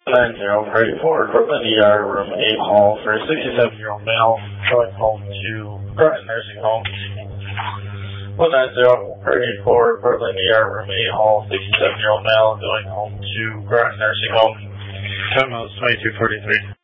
9034, Brooklyn ER, room 8 hall for a 67-year-old male going home to Groton Nursing Home. 19034, Brooklyn ER, room 8 hall, 67-year-old male going home to Groton Nursing Home. Time out 2243.